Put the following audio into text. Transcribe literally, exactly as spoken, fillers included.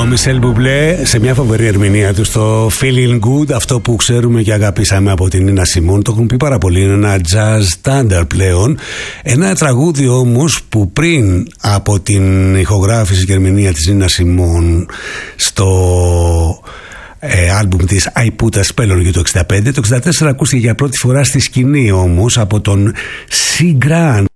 Μισελ Μπουμπλέ σε μια φοβερή ερμηνεία του στο Feeling Good, αυτό που ξέρουμε και αγαπήσαμε από την Νίνα Σιμών. Το έχουν πει πάρα πολύ, είναι ένα jazz standard πλέον. Ένα τραγούδι όμως που πριν από την ηχογράφηση και ερμηνεία της Νίνα Σιμών στο ε, άλμπουμ της I Put a Spell on You το εξήντα πέντε, το εξήντα τέσσερα ακούστηκε για πρώτη φορά στη σκηνή όμως από τον Sea Grant,